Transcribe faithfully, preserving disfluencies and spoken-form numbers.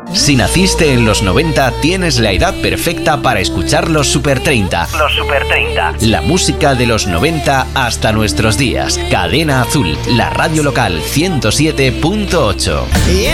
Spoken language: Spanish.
Si naciste en los noventa, tienes la edad perfecta para escuchar los Super treinta. Los Super treinta. La música de los noventa hasta nuestros días. Cadena Azul, la radio local ciento siete punto ocho.